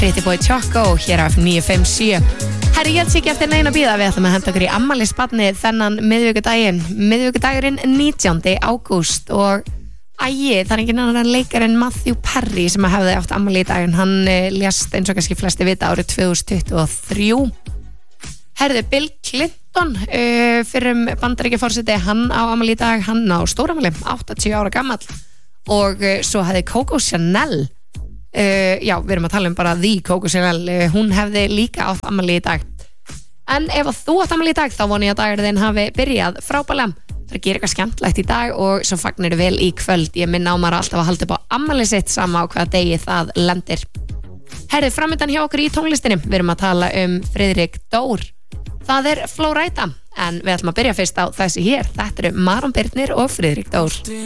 Pretty Boy Choco hér af 957. Herri, ég held sér ekki eftir neina bíða, við ætlum að henda okkur í afmælisbarnið þennan miðvikudagurinn 19. ágúst og það er enginn annan leikar en Matthew Perry sem hefði átt afmæli í dag en hann lést eins og kannski flesti vita árið 2023. Herðu, Bill Clinton fyrrum Bandaríkjaforseti, hann á afmæli í dag, hann á stórafmæli, 80 ára gamall og svo hefði Coco Chanel við erum að tala um bara the Coco Chanel, hún hefði líka átt afmæli í dag. En ef að þú átt afmæli í dag þá vona ég að dagur þinn hafi byrjað frábærlega. Það er að gera eitthvað skemmtilegt í dag og svo fagnir vel í kvöld. Ég minna á maður alltaf að halda upp á afmæli sitt sama á hvaða degi það lendir. Herðið framöndan hjá okkur í tónlistinni, við erum að tala um Friðrik Dór. Það er Flowrida, en við ætlum að byrja fyrst á þessi hér. Þetta eru Maron Birnir og Friðrik Dór.